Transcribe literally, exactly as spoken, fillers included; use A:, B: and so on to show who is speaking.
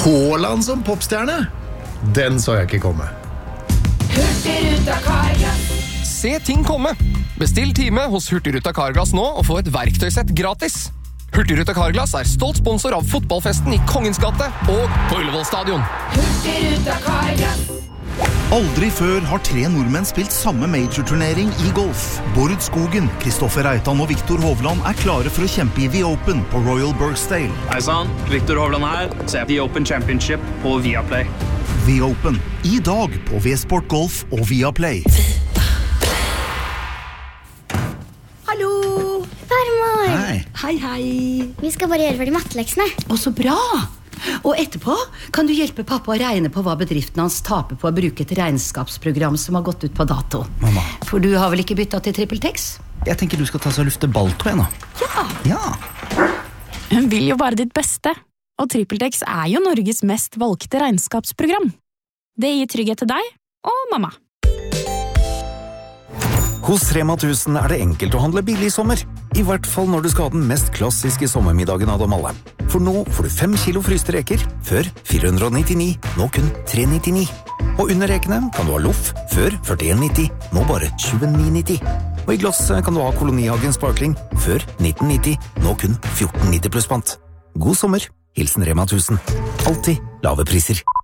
A: Haaland som popstjerne? Den så jeg ikke komme.
B: Hurtigruta Carglass.
C: Se ting komme. Bestill time hos Hurtigruta Carglass nå og få et verktøysett gratis. Hurtigruta Carglass er stolt sponsor av fotballfesten i Kongens gate og på Ullevål stadion.
B: Hurtigruta Carglass.
D: Aldri før har tre nordmenn spilt samme major-turnering i golf. Bård Skogen, Kristoffer Reitan og Viktor Hovland er klare for å kjempe i The Open på Royal Birkdale.
E: Hei sann, Viktor Hovland her. Se The Open Championship på Viaplay.
D: The Open, i dag på V-Sport Golf og Viaplay.
F: Hallo!
G: Farmor!
D: Hei.
F: Hei, hei.
G: Vi skal bare gjøre ferdig matteleksene.
F: Å, så bra! Og etterpå kan du hjelpe pappa å regne på hva bedriften hans taper på å bruke et regnskapsprogram som har gått ut på dato.
H: Mamma.
F: For du har vel ikke byttet til TrippelTex?
H: Jeg tenker du skal ta så lufte Balto igjen da.
F: Ja.
H: Ja.
I: Hun vil jo bare ditt beste, og TrippelTex er jo Norges mest valgte regnskapsprogram. Det gir trygghet til deg og mamma.
J: Hos Rema tusen er det enkelt å handle billig i sommer. I hvert fall når du skal ha den mest klassiske sommermiddagen av dem alle. For nå får du fem kilo fryste reker, før fire hundre nittini, nå kun tre nittini. Og under rekene kan du ha loff, før førtien nitti, nå bare tjueni nitti. Og i glass kan du ha Kolonihagen Sparkling, før nitten nitti, nå kun fjorten nitti pluss pant. God sommer, hilsen Rema tusen. Alltid lave priser.